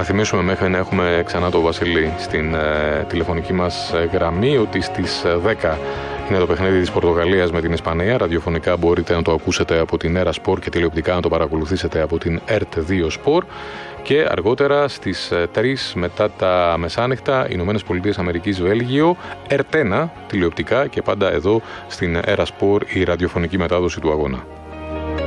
υπενθυμίσουμε μέχρι να έχουμε ξανά τον Βασίλη στην τηλεφωνική μας γραμμή ότι στις 10 είναι το παιχνίδι της Πορτογαλίας με την Ισπανία. Ραδιοφωνικά μπορείτε να το ακούσετε από την Έρα Σπορ και τηλεοπτικά να το παρακολουθήσετε από την ΕΡΤ2 Σπορ. Και αργότερα στις 3 μετά τα μεσάνυχτα, Ηνωμένες Πολιτείες Αμερικής, Βέλγιο, ΕΡΤ1 τηλεοπτικά και πάντα εδώ στην Έρα Σπορ η ραδιοφωνική μετάδοση του αγώνα.